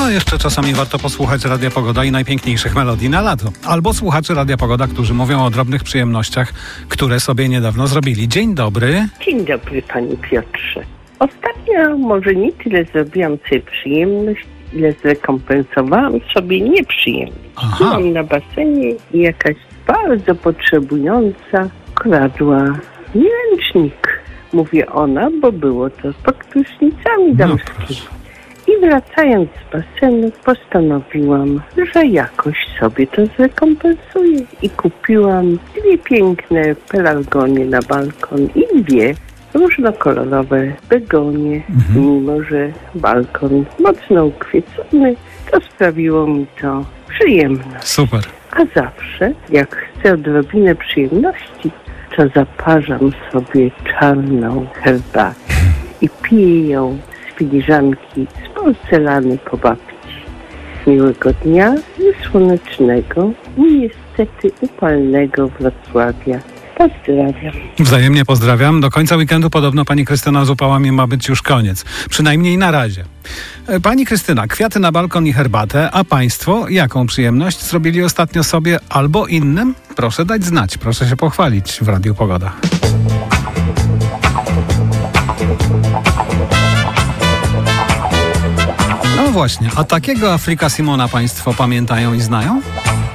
No jeszcze czasami warto posłuchać Radia Pogoda i najpiękniejszych melodii na lato. Albo słuchaczy Radia Pogoda, którzy mówią o drobnych przyjemnościach, które sobie niedawno zrobili. Dzień dobry. Dzień dobry, panie Piotrze. Ostatnio może nie tyle zrobiłam sobie przyjemność, ile zrekompensowałam sobie nieprzyjemność. Byłam na basenie i jakaś bardzo potrzebująca kradła mi ręcznik. Mówię ona, bo było to pod prysznicami damskimi. I wracając z basenu postanowiłam, że jakoś sobie to zrekompensuję. I kupiłam 2 piękne pelargonie na balkon i 2 różnokolorowe begonie. Mimo że balkon mocno ukwiecony, to sprawiło mi to przyjemność. Super. A zawsze, jak chcę odrobinę przyjemności, to zaparzam sobie czarną herbatę i piję ją z filiżanki z porcelany po babci. Miłego dnia ze słonecznego i niestety upalnego Wrocławia. Pozdrawiam. Wzajemnie pozdrawiam. Do końca weekendu podobno pani Krystyna z upałami ma być już koniec. Przynajmniej na razie. Pani Krystyna, kwiaty na balkon i herbatę, a państwo jaką przyjemność zrobili ostatnio sobie albo innym? Proszę dać znać, proszę się pochwalić w Radiu Pogoda. No właśnie, a takiego Afrika Simona państwo pamiętają i znają?